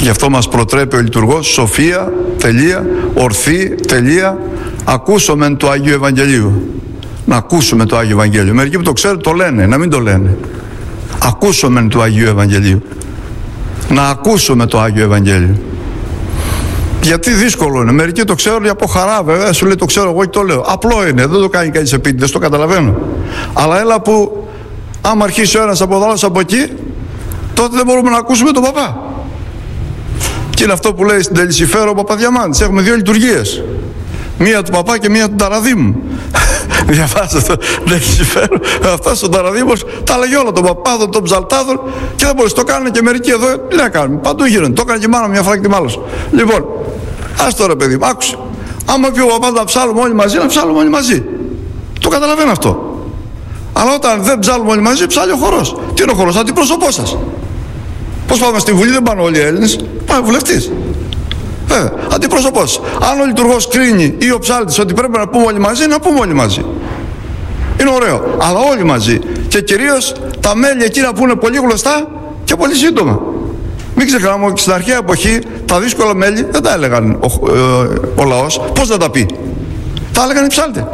Γι' αυτό μας προτρέπει ο λειτουργός σοφία, τελεία, ορθή, τελεία, ακούσομεν του Αγίου Ευαγγελίου. Να ακούσουμε το Άγιο Ευαγγέλιο. Μερικοί που το ξέρουν το λένε, να μην το λένε. Ακούσομεν του Αγίου Ευαγγελίου. Να ακούσουμε το Άγιο Ευαγγέλιο. Γιατί δύσκολο είναι. Μερικοί το ξέρουν από χαρά, βέβαια. Σου λέει το ξέρω εγώ και το λέω. Απλό είναι. Δεν το κάνει κανείς επίτηδες, το καταλαβαίνω. Αλλά έλα που άμα αρχίσει ο ένας από εδώ, άλλος από εκεί, τότε δεν μπορούμε να ακούσουμε τον παπά. Και είναι αυτό που λέει στην Τελισιφέρο ο Παπαδιαμάντης. Έχουμε δύο λειτουργίες. Μία του παπά και μία του Ταραδίμου. Διαβάζω το Τελισιφέρο. Αυτά στον Ταραδίμος τα λέγει όλα των παπάδων, των ψαλτάδων και δεν μπορείς. Το κάνουν και μερικοί εδώ. Τι να κάνουμε. Παντού γίνονται. Το έκανε και η μάνα μια φορά και τη μάλωσε. Λοιπόν, ας τώρα παιδί μου, άκουσε. Άμα πει ο παπάς να ψάλουμε όλοι μαζί, να ψάλουμε όλοι μαζί. Το καταλαβαίνω αυτό. Αλλά όταν δεν ψάλουμε όλοι μαζί, ψάλει ο χορός. Τι είναι ο χορός, αντιπρόσωπός σας. Πώς πάμε στη Βουλή, δεν πάνε όλοι οι Έλληνες. Πάει ο βουλευτής. Βέβαια, αντιπρόσωπός. Αν ο λειτουργός κρίνει ή ο ψάλτης ότι πρέπει να πούμε όλοι μαζί, να πούμε όλοι μαζί. Είναι ωραίο. Αλλά όλοι μαζί. Και κυρίως τα μέλη εκείνα που είναι πολύ γνωστά και πολύ σύντομα. Μην ξεχνάμε ότι στην αρχαία εποχή τα δύσκολα μέλη δεν τα έλεγαν ο λαός. Πώς θα τα πει. Τα έλεγαν οι ψάλτες.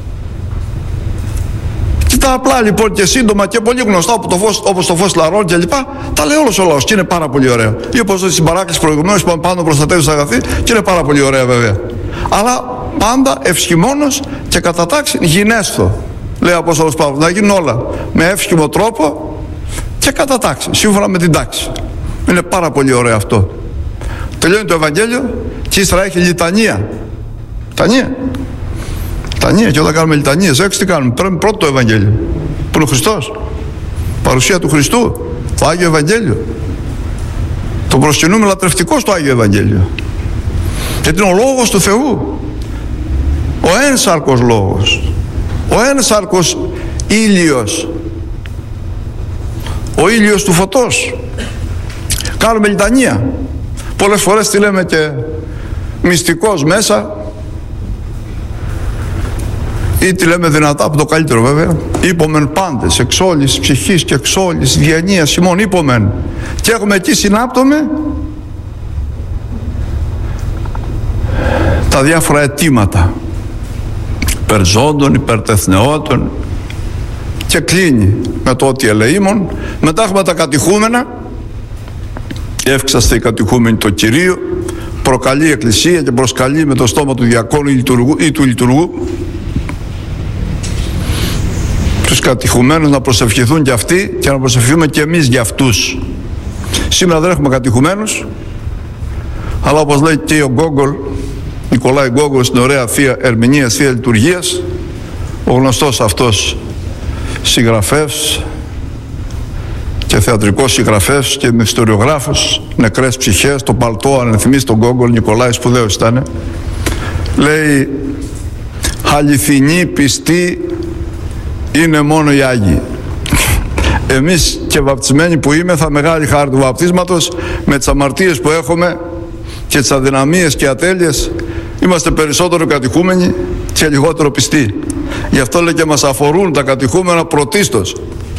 Και τα απλά λοιπόν και σύντομα και πολύ γνωστά όπως το φως λαρών και λοιπά, τα λέει όλος ο λαός και είναι πάρα πολύ ωραίο. Ή όπως στην παράκληση προηγουμένως που πάνω προστατεύει τα αγαθή και είναι πάρα πολύ ωραία βέβαια. Αλλά πάντα ευσχημόνος και κατά τάξη γινέσθω, λέει ο Απόστολος Παύλος, να γίνουν όλα με εύσχυμο τρόπο και κατά τάξη, σύμφωνα με την τάξη. Είναι πάρα πολύ ωραίο αυτό. Τελειώνει το Ευαγγέλιο και ύστερα έχει λιτανία. Λιτανία, και όταν κάνουμε λιτανίες έξω τι κάνουμε. Πρέπει πρώτο το Ευαγγέλιο που είναι ο Χριστός, παρουσία του Χριστού, το Άγιο Ευαγγέλιο. Το προσκυνούμε λατρευτικό στο Άγιο Ευαγγέλιο, γιατί είναι ο Λόγος του Θεού, ο ένσαρκος Λόγος, ο ένσαρκος ήλιος, ο ήλιος του φωτός. Κάνουμε λιτανία. Πολλές φορές τη λέμε και μυστικός μέσα ή τη λέμε δυνατά από το καλύτερο βέβαια. Είπομεν πάντες εξ όλης ψυχής και εξ όλης διανοίας ημών είπομεν. Και έχουμε εκεί συνάπτωμε τα διάφορα αιτήματα υπερζώντων, υπερτεθνεώτων και κλείνει με το ότι ελεήμων. Μετά έχουμε τα κατηχούμενα. Εύξαστε οι κατηχούμενοι το Κυρίο, προκαλεί η Εκκλησία και προσκαλεί με το στόμα του διακόνου ή του λειτουργού τους κατηχουμένους να προσευχηθούν και αυτοί και να προσευχηθούμε και εμείς για αυτούς. Σήμερα δεν έχουμε κατηχουμένους, αλλά όπως λέει και ο Γκόγκολ, Νικολάη Γκόγκολ στην ωραία θεία ερμηνεία θεία λειτουργίας, ο γνωστός αυτός συγγραφέας και θεατρικός συγγραφέας και ιστοριογράφος, νεκρές ψυχές, το παλτό, αν θυμίσει τον Γκόγκολ, Νικολάη σπουδαίος ήταν, λέει αληθινοί πιστοί είναι μόνο οι Άγιοι. Εμείς και βαπτισμένοι που είμεθα μεγάλη χάρη του βαπτίσματος, με τις αμαρτίες που έχουμε και τις αδυναμίες και ατέλειες, είμαστε περισσότερο κατηχούμενοι και λιγότερο πιστοί. Γι' αυτό λέει και μας αφορούν τα κατηχούμενα πρωτίστως.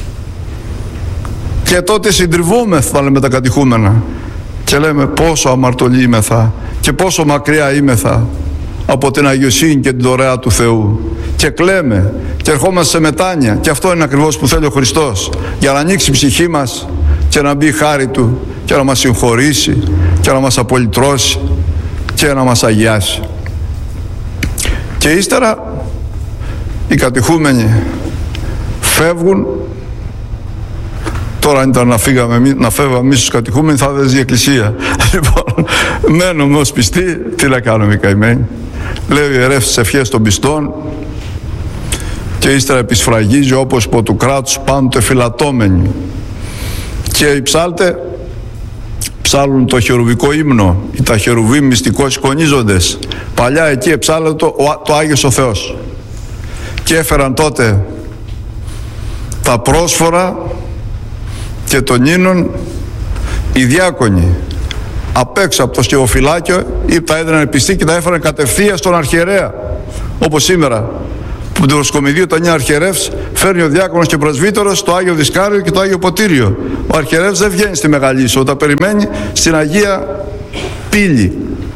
Και τότε συντριβόμεθα με τα κατηχούμενα και λέμε πόσο αμαρτωλοί είμεθα και πόσο μακριά είμεθα από την αγιοσύνη και την δωρεά του Θεού, και κλαίμε και ερχόμαστε σε μετάνοια. Και αυτό είναι ακριβώς που θέλει ο Χριστός, για να ανοίξει η ψυχή μας και να μπει η χάρη Του και να μας συγχωρήσει και να μας απολυτρώσει και να μας αγιάσει. Και ύστερα οι κατηχούμενοι φεύγουν. Τώρα αν ήταν να φεύγαμε εμείς τους κατηχούμενοι, θα έδεσε η Εκκλησία. Λοιπόν, μένουμε ως πιστοί, τι να κάνουμε οι καημένοι. Λέει ο ιερεύς τις ευχές των πιστών και ύστερα επισφραγίζει όπως υπό του κράτους πάντοτε φυλατώμενοι. Και οι ψάλτε ψάλουν το χερουβικό ύμνο, οι τα χερουβίμ μυστικώς εικονίζοντες. Παλιά εκεί εψάλε το Άγιος ο Θεός. Και έφεραν τότε τα πρόσφορα και των ίνων οι διάκονοι απ' έξω από το σκευοφυλάκιο, ή τα έδιναν πιστοί και τα έφεραν κατευθείαν στον αρχιερέα, όπως σήμερα που το προσκομιδείο των 9 αρχιερεύς φέρνει ο διάκονος και πρεσβύτερος το Άγιο Δισκάριο και το Άγιο Ποτήριο. Ο αρχιερεύς δεν βγαίνει στη Μεγαλήσο, τα περιμένει στην Αγία Πύλη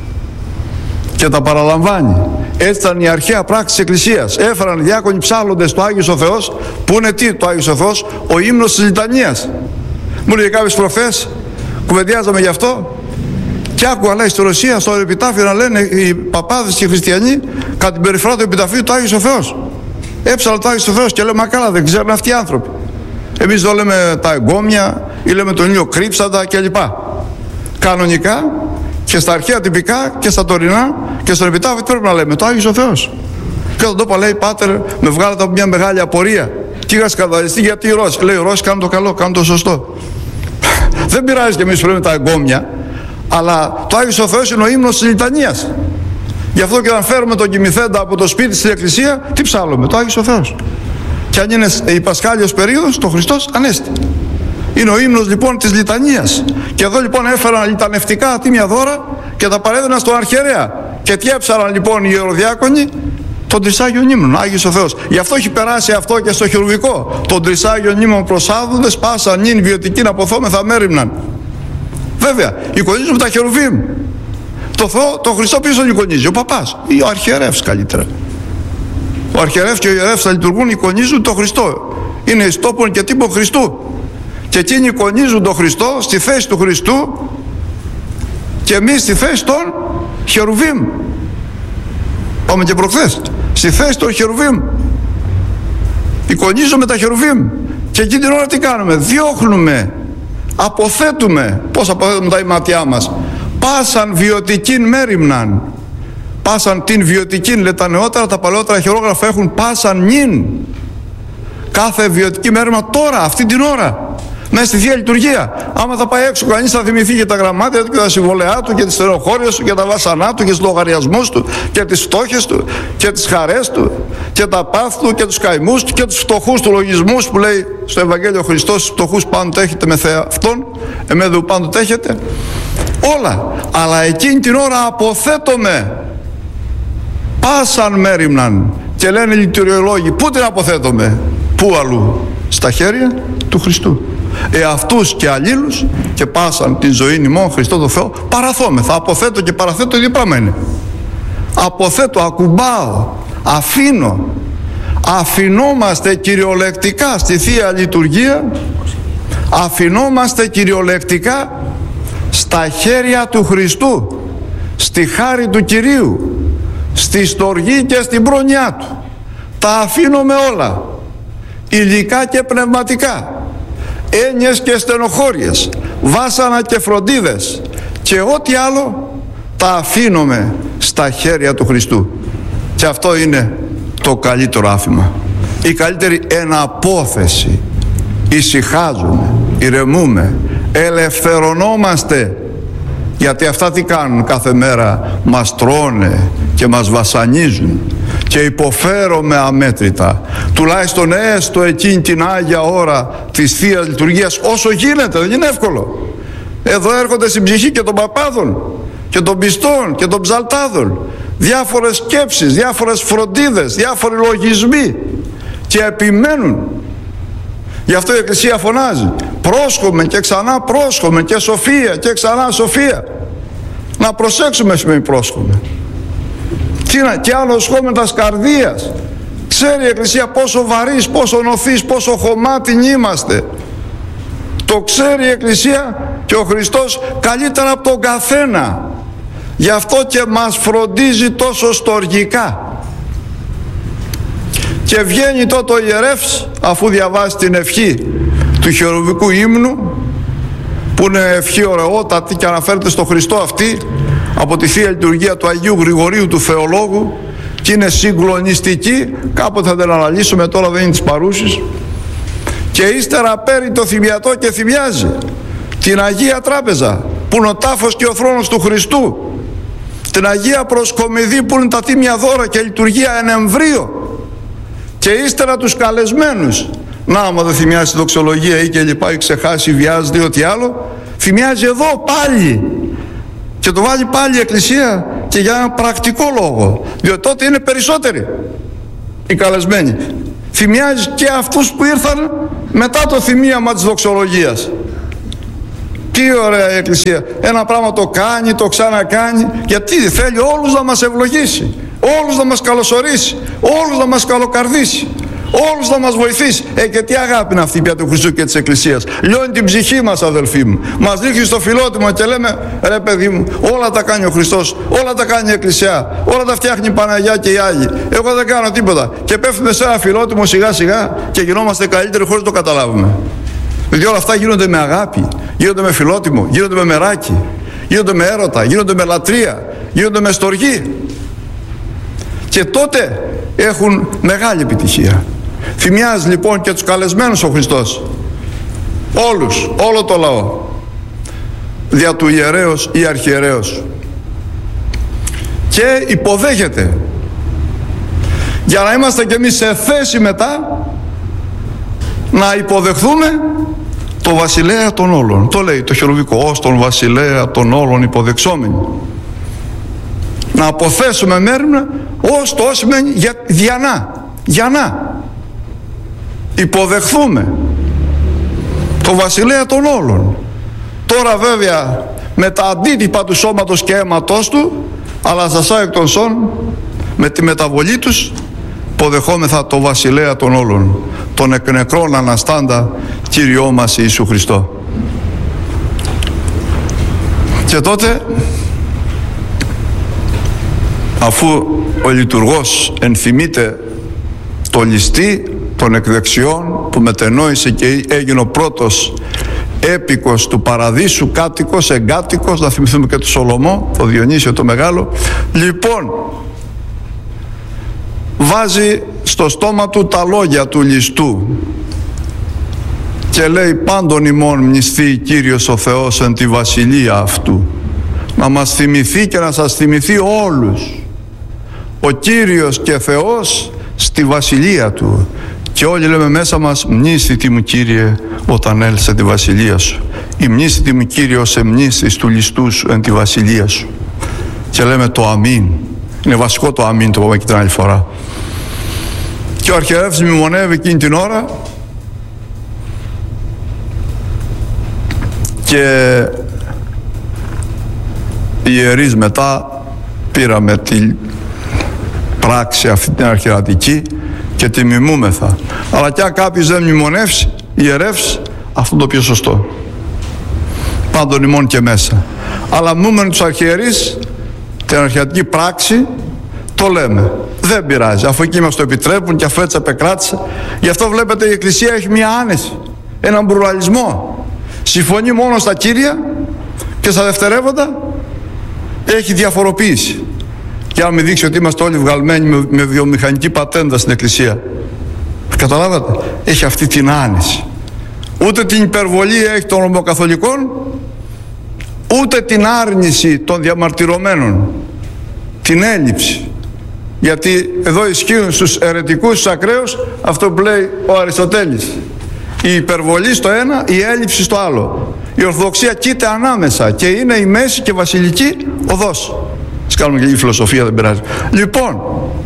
και τα παραλαμβάνει. Έτσι ήταν η αρχαία πράξη της Εκκλησίας. Έφεραν οι διάκονοι ψάλλοντες το Άγιος ο Θεός, που είναι τι το Άγιος ο Θεός? Ο ύμνος της λιτανίας. Μου λέει κάποιος προχθές, κουβεντιάζαμε γι' αυτό, και άκουγα, λέει, στη Ρωσία, στο επιτάφιο να λένε οι παπάδες και οι χριστιανοί κατά την περιφρά του επιταφείου το Άγιος ο Θεός. Έψαλα το Άγιος ο Θεός και λέω, μα καλά, δεν ξέρουν αυτοί οι άνθρωποι. Εμείς εδώ λέμε τα εγκόμια ή λέμε τον ήλιο κρύψαντα κλπ. Κανονικά και στα αρχαία τυπικά και στα τωρινά και στον επιτάφιο πρέπει να λέμε το Άγιος ο Θεός. Και όταν το είπα, λέει, πάτερ, με βγάλατε από μια μεγάλη απορία. Και είχα σκανδαλιστεί γιατί οι Ρώσοι. Λέει, οι Ρώσοι κάνουν το καλό, κάνουν το σωστό. Δεν πειράζει και εμείς που λέμε τα εγκόμια, αλλά το Άγιος ο Θεός είναι ο ύμνος της λιτανίας. Γι' αυτό και όταν φέρουμε τον κοιμηθέντα από το σπίτι στην εκκλησία, τι ψάλλουμε? Το Άγιος ο Θεός. Και αν είναι η Πασχάλιος περίοδος, το Χριστός Ανέστη. Είναι ο ύμνος λοιπόν της λιτανίας. Και εδώ λοιπόν έφεραν λιτανευτικά τίμια δώρα και τα παρέδαιναν στον αρχιερέα. Και τι έψαραν λοιπόν οι ιεροδιάκονοι? Τον τρισάγιον ύμνον, Άγιος ο Θεός. Γι' αυτό έχει περάσει αυτό και στο χειρουργικό. Τον τρισάγιον ύμνον προσάδοντες, πάσαν νυν βιωτικήν αποθόμεθα μέριμναν. Βέβαια, εικονίζουμε τα χερουβίμ. Το Θεό, το Χριστό ποιος τον εικονίζει? Ο παπάς ή ο αρχιερεύς καλύτερα. Ο αρχιερεύς και ο ιερεύς θα λειτουργούν, εικονίζουν το Χριστό. Είναι εις τόπον και τύπον Χριστού. Και εκείνοι εικονίζουν τον Χριστό στη θέση του Χριστού και εμείς στη θέση των χερουβίμ. Πάμε και προχθές. Στη θέση των χερουβίμ. Εικονίζουμε τα χερουβίμ. Και εκείνη την ώρα τι κάνουμε? Διώχνουμε, αποθέτουμε. Πώς αποθέτουμε τα ηματιά μας? Πάσαν βιωτικήν μέριμναν. Πάσαν την βιωτικήν, λέει τα νεότερα, τα παλαιότερα χειρόγραφα έχουν πάσαν νυν. Κάθε βιωτική μέρημα τώρα, αυτή την ώρα. Μέσα στη Θεία Λειτουργία. Άμα θα πάει έξω κανείς θα θυμηθεί και τα γραμμάτια του και τα συμβολεά του και τις στενοχώριες του και τα βάσανά του και τους λογαριασμούς του και τις φτώχειες του και τις χαρές του και τα πάθη του και τους καημούς του και τους φτωχούς του λογισμούς που λέει στο Ευαγγέλιο Χριστός, τους φτωχούς πάντοτε έχετε με Θεά αυτόν, εμέδου πάντοτε έχετε. Όλα. Αλλά εκείνη την ώρα αποθέτομαι. Πάσαν μέριμναν. Και λένε οι λειτουργολόγοι, πού την αποθέτομαι? Πού αλλού? Στα χέρια του Χριστού. Αυτούς και αλλήλους και πάσαν την ζωή ημών Χριστό το Θεό παραθόμεθα. Αποθέτω και παραθέτω, το ίδιο πράγμα είναι. Αποθέτω, ακουμπάω, αφήνω. Αφινόμαστε κυριολεκτικά στη Θεία Λειτουργία, αφινόμαστε κυριολεκτικά στα χέρια του Χριστού, στη χάρη του Κυρίου, στη στοργή και στην πρόνοιά του. Τα αφήνουμε όλα, υλικά και πνευματικά, έννοιες και στενοχώριες, βάσανα και φροντίδες και ό,τι άλλο τα αφήνουμε στα χέρια του Χριστού. Και αυτό είναι το καλύτερο άφημα, η καλύτερη εναπόθεση. Ησυχάζουμε, ηρεμούμε, ελευθερωνόμαστε, γιατί αυτά τι κάνουν? Κάθε μέρα μας τρώνε και μας βασανίζουν και υποφέρομαι αμέτρητα. Τουλάχιστον έστω εκείνη την Άγια ώρα της Θείας Λειτουργίας, όσο γίνεται, δεν είναι εύκολο. Εδώ έρχονται στην ψυχή και των παπάδων και των πιστών και των ψαλτάδων διάφορες σκέψεις, διάφορες φροντίδες, διάφοροι λογισμοί και επιμένουν. Γι' αυτό η Εκκλησία φωνάζει, πρόσχομαι και ξανά πρόσχομαι και σοφία και ξανά σοφία. Να προσέξουμε σημαίνει πρόσχομαι. Και άλλο σχόμετας καρδίας. Ξέρει η Εκκλησία πόσο βαρύς, πόσο νοθείς, πόσο χωμάτιν είμαστε. Το ξέρει η Εκκλησία και ο Χριστός καλύτερα από τον καθένα. Γι' αυτό και μας φροντίζει τόσο στοργικά. Και βγαίνει τότε ο ιερεύς, αφού διαβάσει την ευχή του χερουβικού ύμνου, που είναι ευχή ωραιότατη και αναφέρεται στο Χριστό αυτή από τη Θεία Λειτουργία του Αγίου Γρηγορίου του Θεολόγου και είναι συγκλονιστική. Κάποτε θα την αναλύσουμε, τώρα δεν είναι της παρούσης. Και ύστερα παίρνει το θυμιατό και θυμιάζει την Αγία Τράπεζα που είναι ο τάφος και ο θρόνος του Χριστού, την Αγία Προσκομιδή που είναι τα τίμια δώρα και λειτουργία εν εμβρίο, και ύστερα τους καλεσμένους. Να, άμα δεν θυμιάσει τη δοξολογία ή και λοιπά ή ξεχάσει, βιάζεται ή ό,τι άλλο, θυμιάζει εδώ πάλι και το βάλει πάλι η Εκκλησία, και για ένα πρακτικό λόγο, διότι τότε είναι περισσότεροι. οι καλεσμένοι. Θυμιάζει και αυτούς που ήρθαν μετά το θυμίαμα της δοξολογίας. Τι ωραία η Εκκλησία. Ένα πράγμα το κάνει, το ξανακάνει, γιατί θέλει όλους να μας ευλογήσει, όλους να μας καλωσορίσει, όλους να μας καλοκαρδίσει, όλους να μας βοηθήσει. Και τι αγάπη είναι αυτή πια του Χριστού και της Εκκλησίας. Λιώνει την ψυχή μας, αδελφοί μου. Μας ρίχνει στο φιλότιμο και λέμε, ρε παιδί μου, όλα τα κάνει ο Χριστός, όλα τα κάνει η Εκκλησία, όλα τα φτιάχνει η Παναγιά και οι Άγιοι. Εγώ δεν κάνω τίποτα. Και πέφτουμε σε ένα φιλότιμο σιγά σιγά και γινόμαστε καλύτεροι χωρίς το καταλάβουμε. Δηλαδή όλα αυτά γίνονται με αγάπη, γίνονται με φιλότιμο, γίνονται με μεράκι, γίνονται με έρωτα, γίνονται με λατρεία, γίνονται με στοργή. Και τότε έχουν μεγάλη επιτυχία. Θυμιάζει λοιπόν και τους καλεσμένους ο Χριστός, όλους, όλο το λαό, δια του ιερέως ή αρχιερέως, και υποδέχεται, για να είμαστε κι εμείς σε θέση μετά να υποδεχθούμε το βασιλέα των όλων. Το λέει το χειροβικό, ως τον βασιλέα των όλων υποδεξόμενοι. Να αποθέσουμε μέρημνα, ως το σημαίνει για να υποδεχθούμε το βασιλέα των όλων. Τώρα βέβαια με τα αντίτυπα του σώματος και αίματος του, αλλά σασά εκ των σών, με τη μεταβολή τους υποδεχόμεθα το βασιλέα των όλων, τον εκ νεκρών αναστάντα Κύριό μας Ιησού Χριστό. Και τότε, αφού ο λειτουργός ενθυμείται το ληστή των εκδεξιών που μετενόησε και έγινε ο πρώτος έπικος του παραδείσου, κάτοικος, εγκάτοικος, να θυμηθούμε και του Σολομό, το Διονύσιο το Μεγάλο, λοιπόν βάζει στο στόμα του τα λόγια του ληστού και λέει, πάντων ημών μνηστεί Κύριος ο Θεός εν τη βασιλεία αυτού. Να μας θυμηθεί και να σας θυμηθεί όλους ο Κύριος και Θεός στη βασιλεία του. Και όλοι λέμε μέσα μας, μνήσθητη μου Κύριε όταν έλθει τη βασιλεία σου, ή μνήσθητη μου Κύριε ως εμνήσεις του ληστού σου εν τη βασιλεία σου. Και λέμε το αμήν. Είναι βασικό το αμήν, το είπαμε και την άλλη φορά. Και ο αρχιερεύς μνημονεύει εκείνη την ώρα και οι ιερείς μετά πήραμε την πράξη αυτή την αρχιερατική και τη μιμούμεθα. Αλλά και αν κάποιος δεν μνημονεύσει, ιερεύσει, αυτό το πιο σωστό. Πάντων ημών και μέσα. Αλλά μνούμενοι τους αρχιερείς, την αρχιερατική πράξη, το λέμε. Δεν πειράζει, αφού εκεί μας το επιτρέπουν και αφού έτσι απεκράτησε. Γι' αυτό βλέπετε η Εκκλησία έχει μια άνεση, έναν πλουραλισμό. Συμφωνεί μόνο στα κύρια και στα δευτερεύοντα έχει διαφοροποίηση. Για να μην δείξει ότι είμαστε όλοι βγαλμένοι με βιομηχανική πατέντα στην Εκκλησία. Καταλάβατε, έχει αυτή την άνεση. Ούτε την υπερβολή έχει των Ρωμαιοκαθολικών, ούτε την άρνηση των διαμαρτυρωμένων, την έλλειψη. Γιατί εδώ ισχύουν στους αιρετικούς, στους ακραίους, αυτό που λέει ο Αριστοτέλης. Η υπερβολή στο ένα, η έλλειψη στο άλλο. Η Ορθοδοξία κοίται ανάμεσα και είναι η μέση και βασιλική οδός. Ας κάνουμε και λίγη φιλοσοφία, δεν πειράζει. Λοιπόν,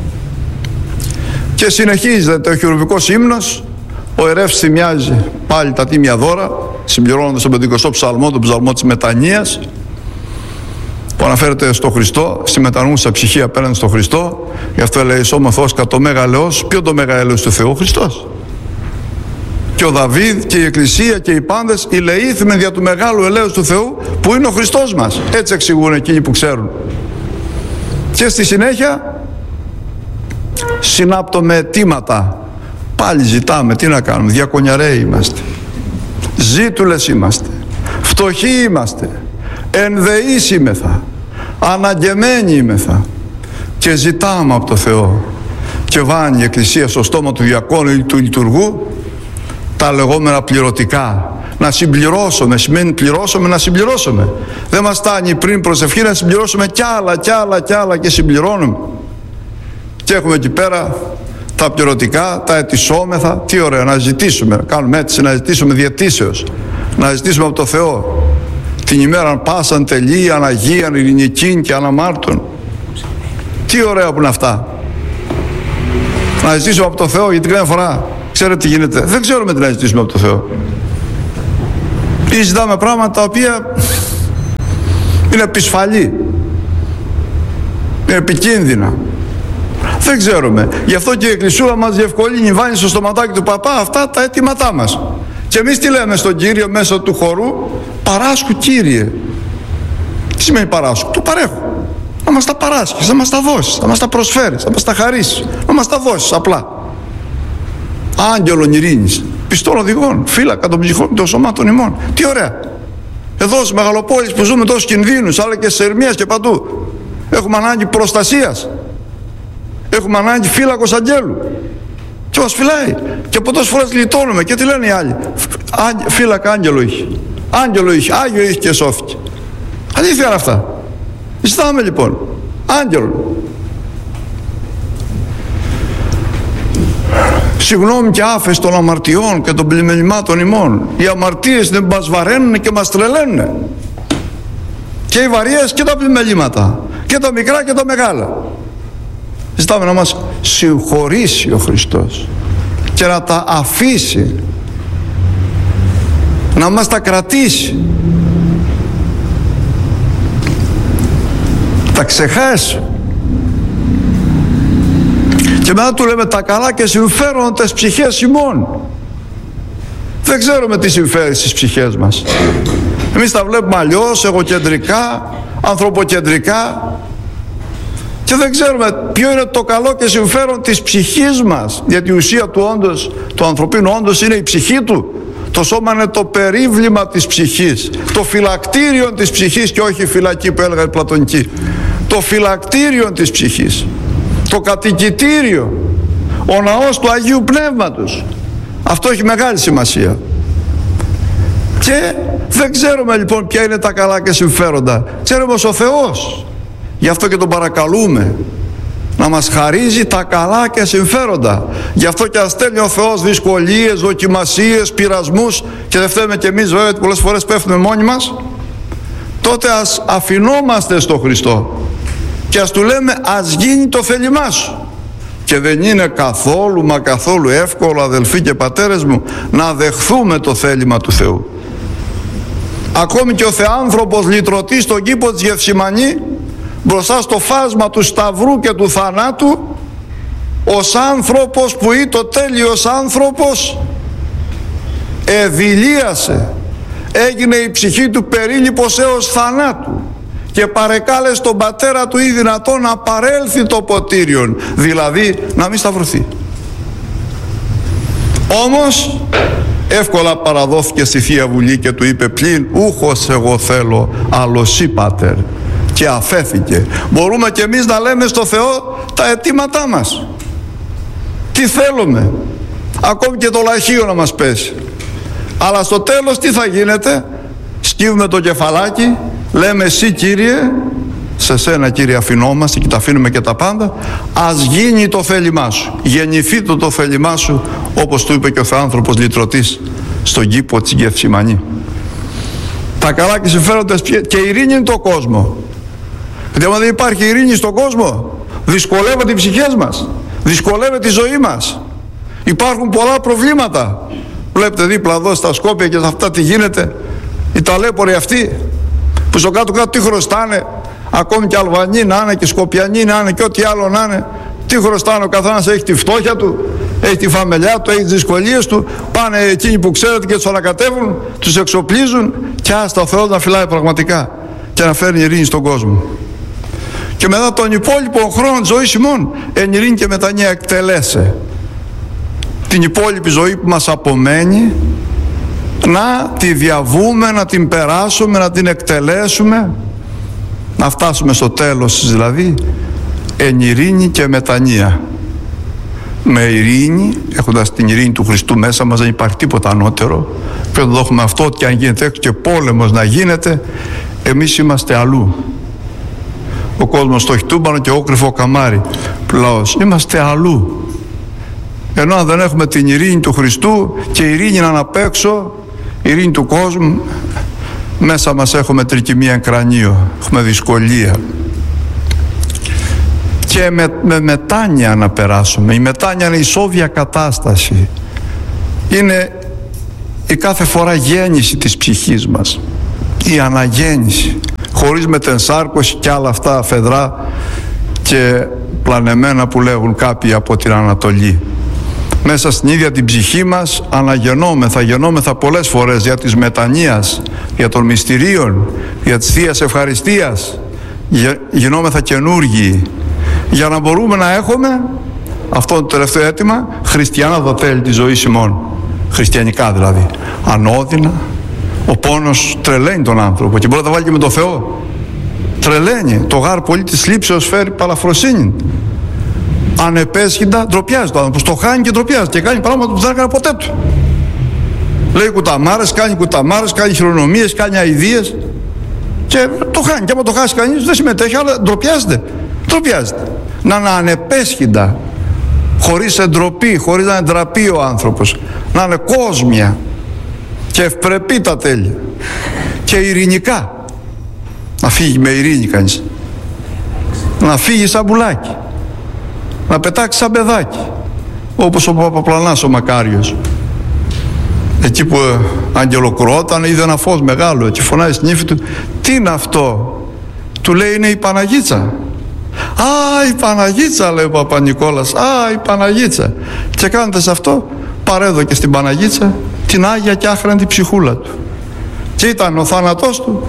και συνεχίζεται ο χειρουβικός ύμνος, ο ιερεύς θυμιάζει πάλι τα τίμια δώρα, συμπληρώνοντας τον 50ο ψαλμό, τον ψαλμό της μετανοίας, που αναφέρεται στο Χριστό, στη μετανοούσα ψυχή απέναντι στο Χριστό. Γι' αυτό λέει σώμα Θεός κατ' το μέγα ελεός. Ποιο το μέγα ελεός του Θεού? Ο Χριστός. Και ο Δαβίδ και η Εκκλησία και οι πάντες ηλεήθημεν δια του μεγάλου ελέους του Θεού, που είναι ο Χριστός μας. Έτσι εξηγούν εκείνοι που ξέρουν. Και στη συνέχεια συνάπτουμε αιτήματα. Πάλι ζητάμε, τι να κάνουμε? Διακονιαρέοι είμαστε, ζήτουλες είμαστε, φτωχοί είμαστε, ενδεείς είμεθα, αναγκεμένοι είμεθα, και ζητάμε από το Θεό. Και βάνει η Εκκλησία στο στόμα του διακόνου ή του λειτουργού τα λεγόμενα πληρωτικά. Να συμπληρώσουμε, σημαίνει πληρώσουμε, να συμπληρώσουμε. Δεν μας φτάνει πριν προσευχή να συμπληρώσουμε κι άλλα και συμπληρώνουμε. Και έχουμε εκεί πέρα τα πληρωτικά, τα αιτησόμεθα. Τι ωραία, να ζητήσουμε, να κάνουμε έτσι, να ζητήσουμε διαιτήσεως, να ζητήσουμε από το Θεό την ημέρα πάσαν τελείαν, αγίαν, ειρηνικήν και αναμάρτων. Τι ωραία που είναι αυτά. Να ζητήσουμε από το Θεό, γιατί κάθε φορά ξέρετε τι γίνεται. Δεν ξέρουμε τι να ζητήσουμε από το Θεό. Ή ζητάμε πράγματα τα οποία είναι επισφαλή, είναι επικίνδυνα. Δεν ξέρουμε. Γι' αυτό και η Εκκλησία μας διευκολύνει, βάνει στο στοματάκι του παπά αυτά τα αιτήματά μας. Και εμείς τι λέμε στον Κύριο μέσω του χορού? Παράσκου, Κύριε. Τι σημαίνει παράσκου? Του παρέχω. Να μας τα παράσχεις, να μας τα δώσεις, να μας τα προσφέρεις, να μας τα χαρίσεις, να μας τα δώσεις απλά. Άγγελον ειρήνης, πιστών οδηγών, φύλακα των ψυχών και των σωμάτων ημών. Τι ωραία. Εδώ στις μεγαλοπόλεις που ζούμε τόσους κινδύνους, αλλά και στις ερμίες και παντού, έχουμε ανάγκη προστασίας. Έχουμε ανάγκη φύλακος αγγέλου. Και μας φυλάει. Και από τόσες φορές γλιτώνουμε. Και τι λένε οι άλλοι? Φύλακα άγγελο είχε. Άγγελο είχε. Άγιο είχε και σώθηκε. Αλήθεια είναι αυτά. Ζητάμε λοιπόν άγγελο. Συγγνώμη και άφεση των αμαρτιών και των πλημελημάτων ημών. Οι αμαρτίες δεν μας βαραίνουν και μας τρελαίνουν. Και οι βαριές και τα πλημελήματα. Και τα μικρά και τα μεγάλα. Ζητάμε να μας συγχωρήσει ο Χριστός και να τα αφήσει, να μας τα κρατήσει, τα ξεχάσει. Και μετά του λέμε τα καλά και συμφέρον τες ψυχές ημών. Δεν ξέρουμε τι συμφέρει στις ψυχές μας. Εμείς τα βλέπουμε αλλιώς, εγωκεντρικά, ανθρωποκεντρικά, και δεν ξέρουμε ποιο είναι το καλό και συμφέρον της ψυχής μας. Γιατί η ουσία του όντως, του ανθρωπίνου όντως, είναι η ψυχή του. Το σώμα είναι το περίβλημα της ψυχής, το φυλακτήριο της ψυχής, και όχι η φυλακή που έλεγα η πλατωνική. Το φυλακτήριο της ψυχής, το κατοικητήριο, ο ναός του Αγίου Πνεύματος. Αυτό έχει μεγάλη σημασία. Και δεν ξέρουμε λοιπόν ποια είναι τα καλά και συμφέροντα. Ξέρουμε ως ο Θεός. Γι' αυτό και τον παρακαλούμε να μας χαρίζει τα καλά και συμφέροντα. Γι' αυτό και ας στέλνει ο Θεός δυσκολίες, δοκιμασίες, πειρασμούς, και δεν φταίμε κι εμείς βέβαια, ότι πολλές φορές πέφτουμε μόνοι μας. Τότε ας αφινόμαστε στο Χριστό και ας του λέμε ας γίνει το θέλημά σου. Και δεν είναι καθόλου μα καθόλου εύκολο, αδελφοί και πατέρες μου, να δεχθούμε το θέλημα του Θεού. Ακόμη και ο Θεάνθρωπος λυτρωτής στον κήπο της Γεθσιμανή, μπροστά στο φάσμα του σταυρού και του θανάτου, ως άνθρωπος που ή το τέλειος άνθρωπος, εδηλίασε, έγινε η ψυχή του περίληπος έως θανάτου και παρεκάλεσε τον πατέρα του ή δυνατόν να παρέλθει το ποτήριον, δηλαδή να μην σταυρωθεί. Όμως εύκολα παραδόθηκε στη Θεία Βουλή και του είπε πλην ούχος εγώ θέλω, άλλο σύ Πάτερ, και αφέθηκε. Μπορούμε και εμείς να λέμε στο Θεό τα αιτήματά μας, τι θέλουμε, ακόμη και το λαχείο να μας πέσει. Αλλά στο τέλος τι θα γίνεται? Σκύβουμε το κεφαλάκι, λέμε εσύ Κύριε, σε σένα Κύριε αφινόμαστε και τα αφήνουμε και τα πάντα, ας γίνει το θέλημά σου, γεννηθεί το θέλημά σου, όπως του είπε και ο Θεάνθρωπος λυτρωτής στον κήπο της Γεθσιμανή. Τα καλά και συμφέροντες και ειρήνη είναι το κόσμο. Γιατί άμα δεν υπάρχει ειρήνη στον κόσμο, δυσκολεύονται οι ψυχές μας, δυσκολεύεται η ζωή μας, υπάρχουν πολλά προβλήματα. Βλέπετε δίπλα εδώ στα Σκόπια και σε αυτά τι γίνεται, οι ταλέποροι αυτοί που στο κάτω-κάτω τι χρωστάνε, ακόμη και Αλβανοί να είναι και Σκοπιανοί να είναι και ό,τι άλλο να είναι, τι χρωστάνε, ο καθένας έχει τη φτώχεια του, έχει τη φαμελιά του, έχει τις δυσκολίες του, πάνε εκείνοι που ξέρετε και τους ανακατεύουν, τους εξοπλίζουν, και άστα ο Θεός να φυλάει πραγματικά και να φέρνει ειρήνη στον κόσμο. Και μετά τον υπόλοιπο χρόνο της ζωής ημών εν ειρήνη και μετανία εκτελέσε. Την υπόλοιπη ζωή που μας απομένει να τη διαβούμε, να την περάσουμε, να την εκτελέσουμε, να φτάσουμε στο τέλος της, δηλαδή εν ειρήνη και μετανία. Με ειρήνη, έχοντας την ειρήνη του Χριστού μέσα μας, δεν υπάρχει τίποτα ανώτερο. Πρέπει να το έχουμε αυτό, ότι αν γίνεται έξω και πόλεμος να γίνεται, εμείς είμαστε αλλού. Ο κόσμος στο χτούμπανο και εγώ κρυφό καμάρι λαός, είμαστε αλλού. Ενώ αν δεν έχουμε την ειρήνη του Χριστού και η ειρήνη να αναπέξω, η ειρήνη του κόσμου, μέσα μας έχουμε τρικυμία κρανίο, έχουμε δυσκολία. και με μετάνοια να περάσουμε. Η μετάνοια είναι η ισόβια κατάσταση. Είναι η κάθε φορά γέννηση της ψυχής μας, η αναγέννηση, χωρίς μετενσάρκωση και άλλα αυτά φεδρά και πλανεμένα που λέγουν κάποιοι από την Ανατολή. Μέσα στην ίδια την ψυχή μας γεννόμεθα πολλές φορές για της μετανοίας, για των μυστηρίων, για της Θείας Ευχαριστίας. Γινόμεθα καινούργιοι για να μπορούμε να έχουμε αυτό το τελευταίο αίτημα, χριστιανά το τέλη της ζωής ημών, χριστιανικά δηλαδή, ανώδυνα. Ο πόνος τρελαίνει τον άνθρωπο και μπορεί να τα βάλει και με το Θεό. Τρελαίνει. Το γάρ πολύ της λήψεως φέρει παλαφροσύνη. Ανεπέσχυντα ντροπιάζει το άνθρωπο. Το χάνει και ντροπιάζει και κάνει πράγματα που δεν έκανε ποτέ του. Λέει κουταμάρες, κάνει χειρονομίες, κάνει αηδίες και το χάνει. Και άμα το χάσει κανείς δεν συμμετέχει, αλλά ντροπιάζεται. Να είναι ανεπέσχυντα, χωρίς εντροπή, χωρίς να εντραπεί ο άνθρωπος, να είναι κόσμια και ευπρεπή τα τέλεια και ειρηνικά. Να φύγει με ειρήνη κανείς, να φύγει σαν πουλάκι, να πετάξει σαν παιδάκι, όπως ο Παπαπλανάς ο Μακάριος, εκεί που αγγελοκρόταν, είδε ένα φως μεγάλο και φωνάει στην ύφη του, τι είναι αυτό? Του λέει, είναι η Παναγίτσα. Α, η Παναγίτσα, λέει ο Παπα-Νικόλας, α, η Παναγίτσα. Και κάνοντας αυτό παρέδωκε στην Παναγίτσα την Άγια και άχραντη ψυχούλα του. Και ήταν ο θάνατός του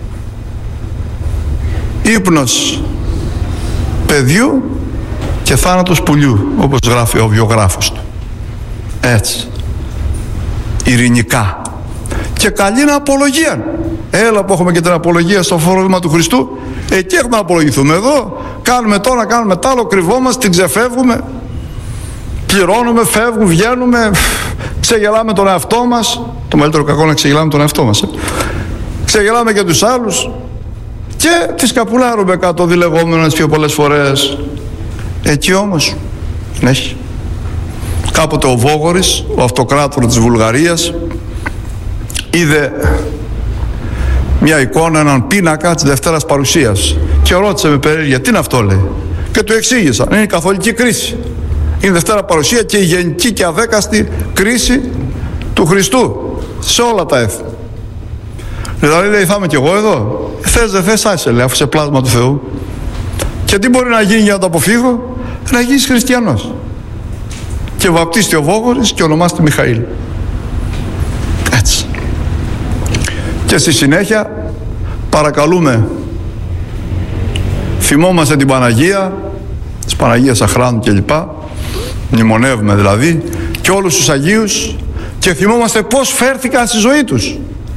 ύπνος παιδιού και θάνατος πουλιού, όπως γράφει ο βιογράφος του. Έτσι, ειρηνικά και καλή απολογία. Έλα που έχουμε και την απολογία στο φόρμα του Χριστού, εκεί έχουμε να απολογηθούμε. Εδώ κάνουμε τώρα, κάνουμε τ' άλλο, κρυβόμαστε, την ξεφεύγουμε, πληρώνουμε, φεύγουμε, βγαίνουμε, ξεγελάμε τον εαυτό μας. Το μεγαλύτερο κακό είναι να ξεγελάμε τον εαυτό μας. Ξεγελάμε και τους άλλους και τις καπουλάρουμε κάτω διλεγόμενες πιο πολλές φορές. Εκεί όμως έχει. Κάποτε ο Βόγορης, ο αυτοκράτορας της Βουλγαρίας, είδε μια εικόνα, έναν πίνακα της Δευτέρας Παρουσίας και ρώτησε με περιέργεια, τι είναι αυτό, λέει, και του εξήγησα, είναι η καθολική κρίση, είναι η Δευτέρα Παρουσία και η γενική και αδέκαστη κρίση του Χριστού σε όλα τα έθνη. Δηλαδή, λέει, θα είμαι κι εγώ εδώ, θες δεν θες, άσε, λέει, αφού είσαι πλάσμα του Θεού. Και τι μπορεί να γίνει για να το αποφύγω? Να γίνεις χριστιανός. Και βαπτίστη ο Βόγορης και ονομάστη Μιχαήλ. Έτσι. Και στη συνέχεια παρακαλούμε, θυμόμαστε την Παναγία, της Παναγίας Αχράντου κλπ, μνημονεύουμε δηλαδή, και όλους τους Αγίους, και θυμόμαστε πώς φέρθηκαν στη ζωή τους.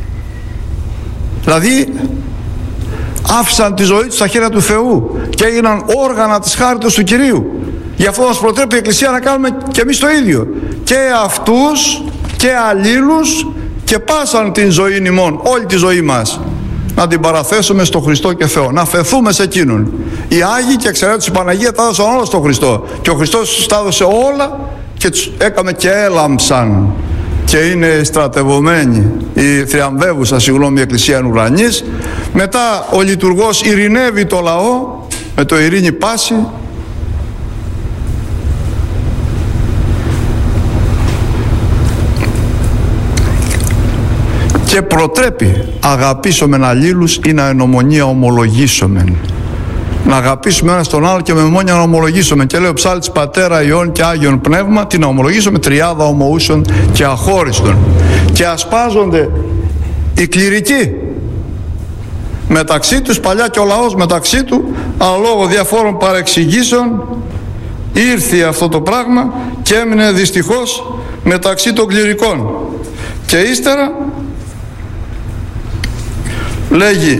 Δηλαδή άφησαν τη ζωή τους στα χέρια του Θεού και έγιναν όργανα της χάριτος του Κυρίου. Γι' αυτό μας προτρέπει η Εκκλησία να κάνουμε και εμείς το ίδιο, και αυτούς και αλλήλους, και πάσαν την ζωή ημών, όλη τη ζωή μας, να την παραθέσουμε στο Χριστό και Θεό, να φεθούμε σε Εκείνον. Οι Άγιοι και εξαιρέτως η Παναγία τα έδωσαν όλα στον Χριστό και ο Χριστός τους τα έδωσε όλα και τους έκαμε και έλαμψαν και είναι στρατευωμένοι, η θριαμβεύουσα η Εκκλησία εν ουρανής. Μετά ο λειτουργός ειρηνεύει το λαό με το ειρήνη πάση, και προτρέπει αγαπήσομεν αλλήλους ή να εν ομονία ομολογήσομεν. Να αγαπήσουμε ένα τον άλλο και με μόνια να ομολογήσουμε. Και λέει ο ψάλτης Πατέρα Υιόν και Άγιον Πνεύμα, τι να ομολογήσουμε? Τριάδα ομοούσων και αχώριστον. Και ασπάζονται οι κληρικοί μεταξύ τους, παλιά και ο λαός μεταξύ του, αλλά λόγω διαφόρων παρεξηγήσεων ήρθε αυτό το πράγμα και έμεινε δυστυχώς μεταξύ των κληρικών. Και ύστερα λέγει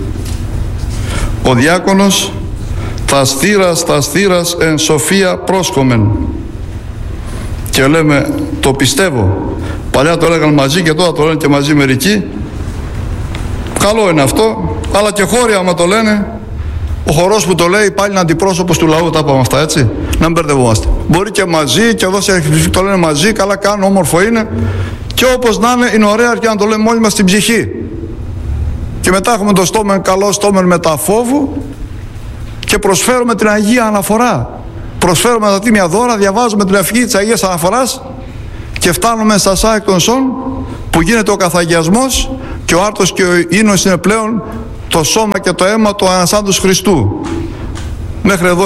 ο διάκονος, τα στήρας εν σοφία πρόσχομεν. Και λέμε, το πιστεύω. Παλιά το έλεγαν μαζί και τώρα το λένε και μαζί μερικοί. Καλό είναι αυτό, αλλά και χώρια άμα το λένε, ο χορός που το λέει πάλι είναι αντιπρόσωπος του λαού, τα είπαμε αυτά, έτσι, να μην μπερδευόμαστε. Μπορεί και μαζί, και εδώ το λένε μαζί, καλά κάνουν, όμορφο είναι, και όπως να είναι ωραία αρκεί να το λέμε όλοι μας στην ψυχή. Και μετά έχουμε το στόμεν καλό, στόμεν μετά φόβου, και προσφέρουμε την Αγία Αναφορά. Προσφέρουμε τα τίμια δώρα, διαβάζουμε την ευχή της Αγίας Αναφοράς και φτάνουμε στα σά εκ των σών, που γίνεται ο καθαγιασμός και ο άρτος και ο ίνος είναι πλέον το σώμα και το αίμα του Αναστάντους Χριστού. Μέχρι εδώ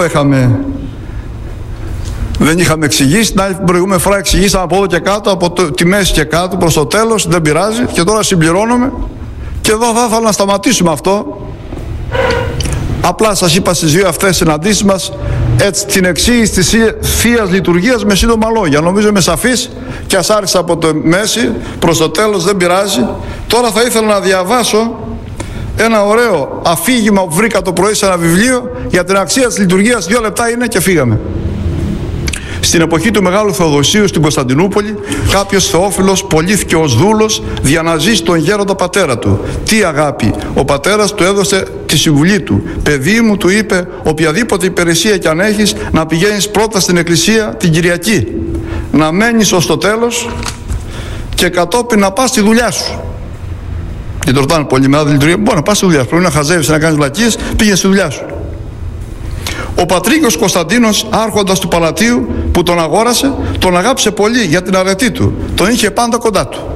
δεν είχαμε εξηγήσει. Την προηγούμενη φορά εξηγήσαμε από εδώ και κάτω, από τη μέση και κάτω προς το τέλος, δεν πειράζει, και τώρα συμπληρώνουμε. Και εδώ θα ήθελα να σταματήσουμε αυτό. Απλά σας είπα στις δύο αυτές συναντήσεις μας την εξήγηση της Θείας Λειτουργίας με σύντομα λόγια. Νομίζω είμαι σαφής και ας άρχισα από το μέση προς το τέλος, δεν πειράζει. Τώρα θα ήθελα να διαβάσω ένα ωραίο αφήγημα που βρήκα το πρωί σε ένα βιβλίο για την αξία της λειτουργίας. 2 λεπτά είναι και φύγαμε. Στην εποχή του Μεγάλου Θεοδοσίου στην Κωνσταντινούπολη, κάποιος Θεόφιλος πωλήθηκε ως δούλος για να ζήσει τον γέροντα πατέρα του. Τι αγάπη! Ο πατέρας του έδωσε τη συμβουλή του. «Παιδί μου», του είπε, «οποιαδήποτε υπηρεσία κι αν έχεις, να πηγαίνεις πρώτα στην εκκλησία την Κυριακή, να μένεις ως το τέλος και κατόπιν να πας στη δουλειά σου». Και το ρωτάνε πολύ μετά τη λειτουργία. Μπορεί να πας στη δουλειά σου, πρέπει να χαζεύεις, να κάνεις βλακίες, πήγαινε στη δουλειά σου. Ο πατρίκιος Κωνσταντίνος, άρχοντας του Παλατίου που τον αγόρασε, τον αγάπησε πολύ για την αρετή του. Τον είχε πάντα κοντά του.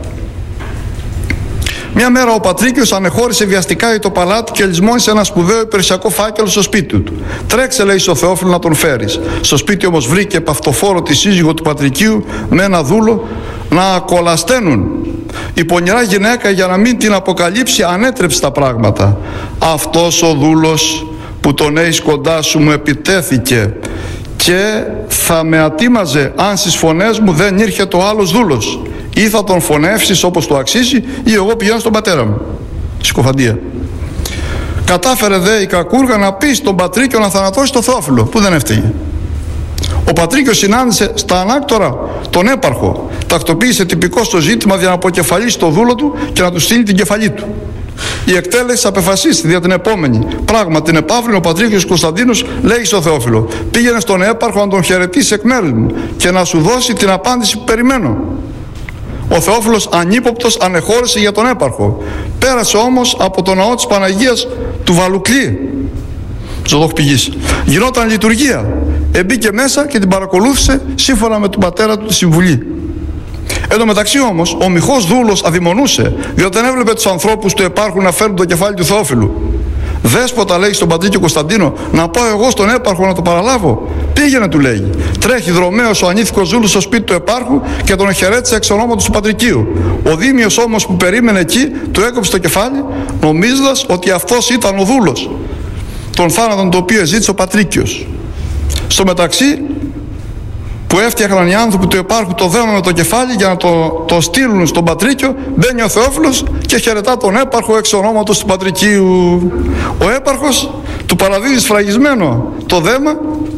Μια μέρα ο πατρίκιος ανεχώρησε βιαστικά το παλάτι και λησμόνισε ένα σπουδαίο υπηρεσιακό φάκελο στο σπίτι του. «Τρέξε», λέει, στο Θεόφιλο να τον φέρεις. Στο σπίτι όμως βρήκε παυτοφόρο τη σύζυγο του πατρικίου με ένα δούλο να κολασταίνουν. Η πονηρά γυναίκα, για να μην την αποκαλύψει, ανέτρεψε τα πράγματα. «Αυτός ο δούλος που τον έχεις κοντά σου μου επιτέθηκε και θα με ατίμαζε αν στις φωνές μου δεν ήρχε το άλλος δούλος. Ή θα τον φωνεύσεις όπως το αξίζει, ή εγώ πηγαίνω στον πατέρα μου». Συκοφαντία. Κατάφερε δε η κακούργα να πει στον πατρίκιο να θανατώσει το Θεόφιλο, που δεν έφταιγε. Ο πατρίκιος συνάντησε στα ανάκτορα τον έπαρχο. Τακτοποίησε τυπικό στο ζήτημα για να αποκεφαλίσει το δούλο του και να του στείλει την κεφαλή του. Η εκτέλεση απεφασίστη δια την επόμενη. Πράγμα, την επαύριον ο πατρίκιος Κωνσταντίνος λέει στο Θεόφιλο: «Πήγαινε στον έπαρχο να τον χαιρετήσει εκ μέρους μου και να σου δώσει την απάντηση που περιμένω». Ο Θεόφιλος ανύποπτος ανεχώρησε για τον έπαρχο. Πέρασε όμως από το ναό της Παναγίας του Βαλουκλή. Ζωδόχ πηγής. Γινόταν λειτουργία. Εμπήκε μέσα και την παρακολούθησε σύμφωνα με τον πατέρα του τη συμβουλή. Εν τω μεταξύ όμως ο μοιχός δούλος αδειμονούσε, διότι δεν έβλεπε τους ανθρώπους του επάρχου να φέρουν το κεφάλι του Θεόφιλου. «Δέσποτα», λέει στον πατρίκιο Κωνσταντίνο, «να πάω εγώ στον έπαρχο να το παραλάβω». «Πήγαινε», του λέγει. Τρέχει δρομέως ο ανήθικος δούλος στο σπίτι του επάρχου και τον χαιρέτησε εξ ονόματος του πατρικίου. Ο δήμιος όμως που περίμενε εκεί του έκοψε το κεφάλι, νομίζοντας ότι αυτός ήταν ο δούλος, τον θάνατον το οποίο ζήτησε ο πατρίκιος. Στο μεταξύ, που έφτιαχναν οι άνθρωποι του επάρχου το δέμα με το κεφάλι για να το στείλουν στον πατρίκιο, μπαίνει ο Θεόφιλος και χαιρετά τον έπαρχο εξ ονόματος του πατρικίου. Ο έπαρχος του παραδίδει σφραγισμένο το δέμα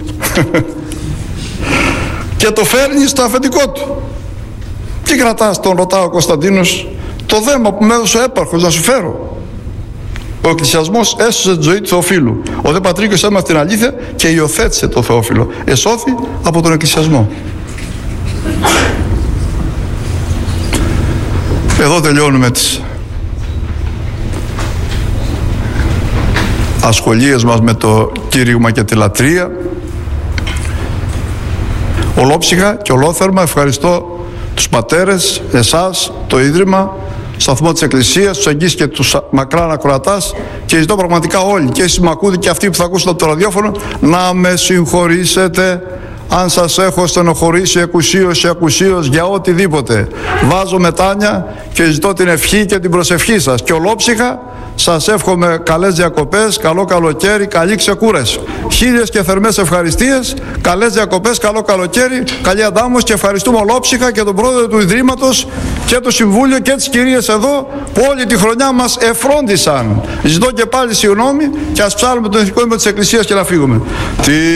και το φέρνει στο αφεντικό του. «Τι κρατάς?» τον ρωτά ο Κωνσταντίνος. «Το δέμα που με έδωσε ο έπαρχος να σου φέρω». Ο εκκλησιασμός έσωσε τη ζωή του Θεοφίλου. Ο δε πατρίκιος έμαθε την αλήθεια και υιοθέτησε το Θεόφιλο. Εσώθη από τον εκκλησιασμό. Εδώ τελειώνουμε τις ασχολίες μας με το κήρυγμα και τη λατρεία. Ολόψυχα και ολόθερμα ευχαριστώ τους πατέρες, εσάς, το Ίδρυμα, σταθμό της Εκκλησίας, τους εγγύς και τους μακράν ακροατάς, και ζητώ πραγματικά όλοι, και εσείς που ακούτε και αυτοί που θα ακούσετε από το ραδιόφωνο, να με συγχωρήσετε αν σας έχω στενοχωρήσει εκουσίως ή ακουσίως για οτιδήποτε. Βάζω μετάνια και ζητώ την ευχή και την προσευχή σας, και ολόψυχα σας εύχομαι καλές διακοπές, καλό καλοκαίρι, καλή ξεκούραση. Χίλιες και θερμές ευχαριστίες, καλές διακοπές, καλό καλοκαίρι, καλή αντάμωση, και ευχαριστούμε ολόψυχα και τον πρόεδρο του Ιδρύματος και το Συμβούλιο και τις κυρίες εδώ που όλη τη χρονιά μας εφρόντισαν. Ζητώ και πάλι συγγνώμη και ας ψάλουμε τον ηθικό ύμνο της Εκκλησίας και να φύγουμε.